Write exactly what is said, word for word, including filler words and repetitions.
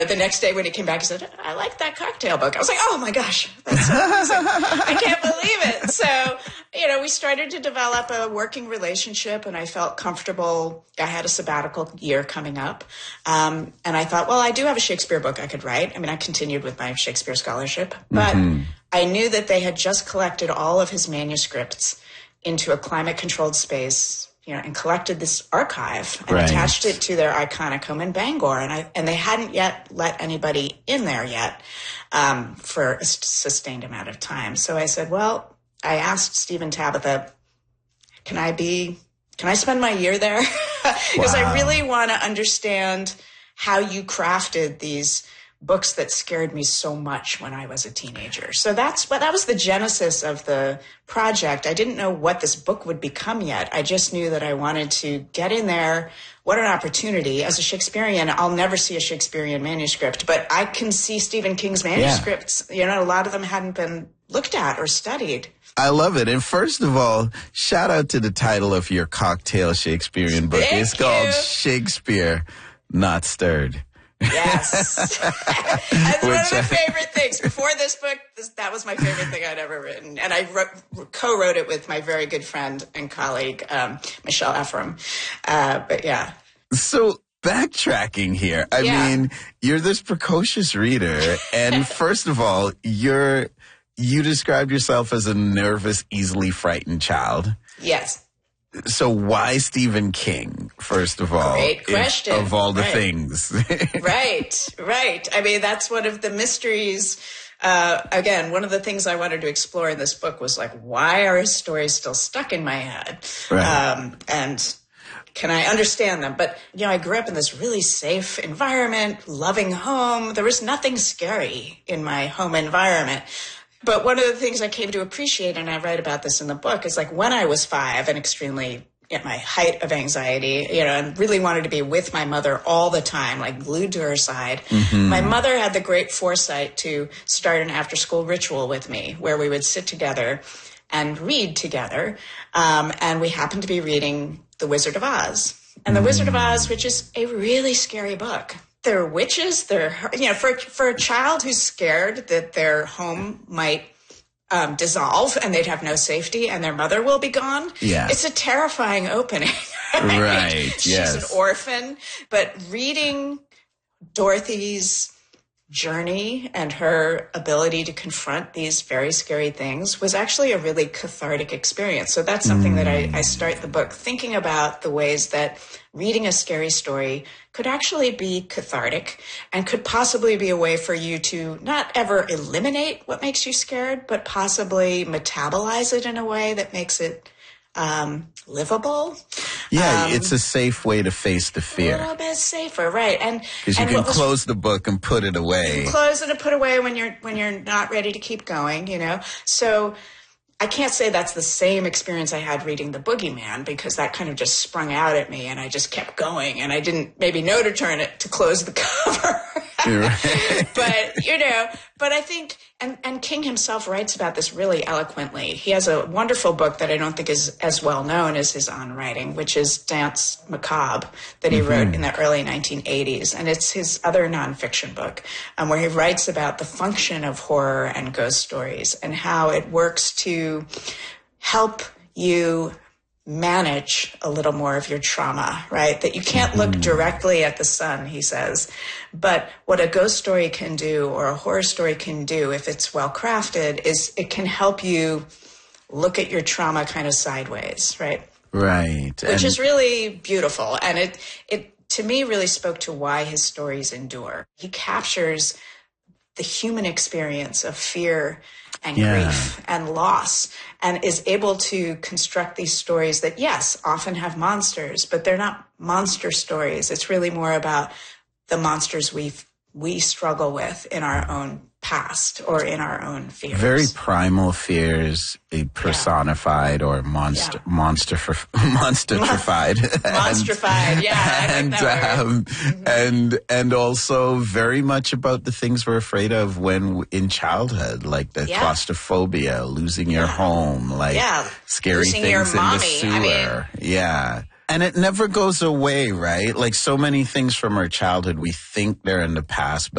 The next day when he came back, he said, I like that cocktail book. I was like, oh my gosh, that's so amazing. I can't believe it. So, you know, we started to develop a working relationship, and I felt comfortable. I had a sabbatical year coming up. Um, and I thought, well, I do have a Shakespeare book I could write. I mean, I continued with my Shakespeare scholarship, but mm-hmm. I knew that they had just collected all of his manuscripts into a climate-controlled space, you know, and collected this archive and right. attached it to their iconic home in Bangor. And I, and they hadn't yet let anybody in there yet um, for a sustained amount of time. So I said, well, I asked Steve and Tabitha, can I be, can I spend my year there? Because wow. I really want to understand how you crafted these books that scared me so much when I was a teenager. So that's what, that was the genesis of the project. I didn't know what this book would become yet. I just knew that I wanted to get in there. What an opportunity. As a Shakespearean, I'll never see a Shakespearean manuscript, but I can see Stephen King's manuscripts. Yeah. You know, a lot of them hadn't been looked at or studied. I love it. And first of all, shout out to the title of your cocktail Shakespearean book. Thank it's you. called Shakespeare Not Stirred. Yes. That's one of my favorite things. Before this book, this, that was my favorite thing I'd ever written. And I wrote, co-wrote it with my very good friend and colleague, um, Michelle Ephraim. Uh, but yeah. So backtracking here, I yeah. mean, you're this precocious reader. And first of all, you're, you described yourself as a nervous, easily frightened child. Yes. So why Stephen King, first of all? Great question. If, of all the right. things. right, right. I mean, that's one of the mysteries. Uh, again, one of the things I wanted to explore in this book was like, why are his stories still stuck in my head? Right. Um, and can I understand them? But, you know, I grew up in this really safe environment, loving home. There was nothing scary in my home environment. But one of the things I came to appreciate, and I write about this in the book, is like when I was five and extremely at my height of anxiety, you know, and really wanted to be with my mother all the time, like glued to her side. Mm-hmm. My mother had the great foresight to start an after-school ritual with me where we would sit together and read together. Um, and we happened to be reading The Wizard of Oz. And The mm. Wizard of Oz, which is a really scary book. They're witches. They're, you know, for for a child who's scared that their home might um, dissolve and they'd have no safety and their mother will be gone. Yeah. It's a terrifying opening. Right. right. She's yes. an orphan. But reading Dorothy's journey and her ability to confront these very scary things was actually a really cathartic experience. So that's something mm. that I, I start the book thinking about, the ways that reading a scary story could actually be cathartic and could possibly be a way for you to not ever eliminate what makes you scared, but possibly metabolize it in a way that makes it um, livable. Yeah, um, it's a safe way to face the fear. A little bit safer, right? And because you and can was, close the book and put it away. You can close it and put away when you're when you're not ready to keep going, you know. So I can't say that's the same experience I had reading The Boogeyman, because that kind of just sprung out at me and I just kept going and I didn't maybe know to turn it to close the cover. Right. But, you know, but I think, and, and King himself writes about this really eloquently. He has a wonderful book that I don't think is as well known as his own writing, which is Danse Macabre, that he mm-hmm. wrote in the early nineteen eighties. And it's his other nonfiction book, um, where he writes about the function of horror and ghost stories and how it works to help you manage a little more of your trauma, right? That you can't look directly at the sun, he says. But what a ghost story can do, or a horror story can do, if it's well crafted, is it can help you look at your trauma kind of sideways, right? Right. Which and- is really beautiful. And it, it, to me, really spoke to why his stories endure. He captures the human experience of fear and yeah. grief and loss, and is able to construct these stories that, yes, often have monsters, but they're not monster stories. It's really more about the monsters we we struggle with in our own past or in our own fears. Very primal fears, personified yeah. or monster, yeah. monster, monstrified, monstrified. Yeah, I and like that word. Um, mm-hmm. and and also very much about the things we're afraid of when in childhood, like the yeah. claustrophobia, losing your home, like yeah. scary losing things your in mommy. the sewer. I mean, yeah. And it never goes away, right? Like so many things from our childhood, we think they're in the past, but